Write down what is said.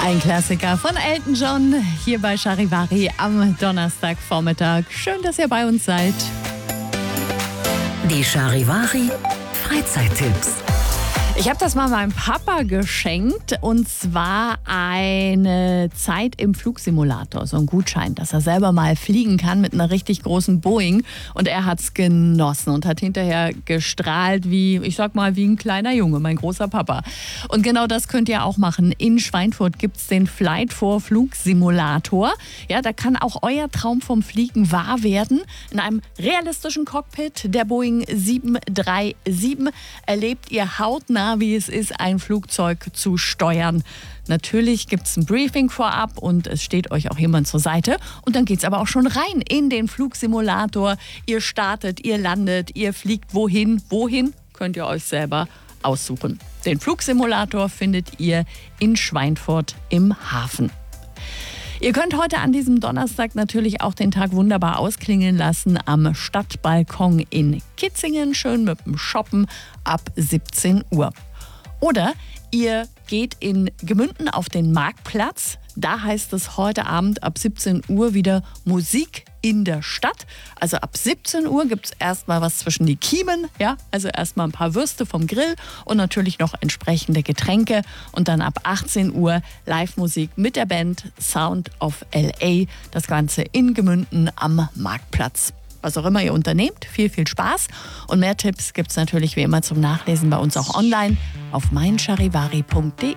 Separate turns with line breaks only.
Ein Klassiker von Elton John hier bei Charivari am Donnerstagvormittag. Schön, dass ihr bei uns seid.
Die Charivari Freizeittipps.
Ich habe das mal meinem Papa geschenkt, und zwar eine Zeit im Flugsimulator, so ein Gutschein, dass er selber mal fliegen kann mit einer richtig großen Boeing, und er hat's genossen und hat hinterher gestrahlt wie, ich sag mal, wie ein kleiner Junge, mein großer Papa. Und genau das könnt ihr auch machen. In Schweinfurt gibt's den Flight4 Flugsimulator. Ja, da kann auch euer Traum vom Fliegen wahr werden. In einem realistischen Cockpit der Boeing 737 erlebt ihr hautnah, wie es ist, ein Flugzeug zu steuern. Natürlich gibt es ein Briefing vorab und es steht euch auch jemand zur Seite. Und dann geht es aber auch schon rein in den Flugsimulator. Ihr startet, ihr landet, ihr fliegt wohin. Wohin könnt ihr euch selber aussuchen. Den Flugsimulator findet ihr in Schweinfurt im Hafen. Ihr könnt heute an diesem Donnerstag natürlich auch den Tag wunderbar ausklingen lassen am Stadtbalkon in Kitzingen, schön mit dem Shoppen ab 17 Uhr. Oder ihr geht in Gemünden auf den Marktplatz. Da heißt es heute Abend ab 17 Uhr wieder Musik in der Stadt. Also ab 17 Uhr gibt es erstmal was zwischen die Kiemen, ja, also erstmal ein paar Würste vom Grill und natürlich noch entsprechende Getränke. Und dann ab 18 Uhr Live-Musik mit der Band Sound of LA. Das Ganze in Gemünden am Marktplatz. Was auch immer ihr unternehmt, viel, viel Spaß. Und mehr Tipps gibt es natürlich wie immer zum Nachlesen bei uns auch online auf meincharivari.de.